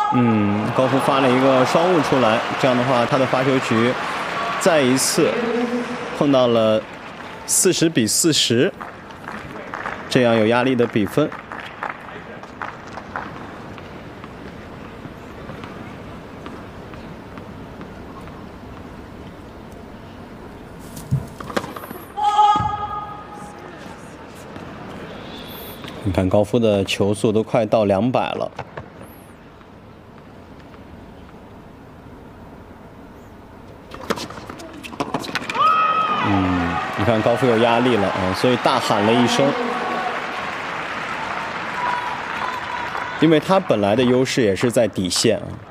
高夫发了一个双误出来，这样的话，他的发球局再一次碰到了40-40，这样有压力的比分。你看高夫的球速都快到200了。你看高夫有压力了啊，所以大喊了一声。因为他本来的优势也是在底线啊。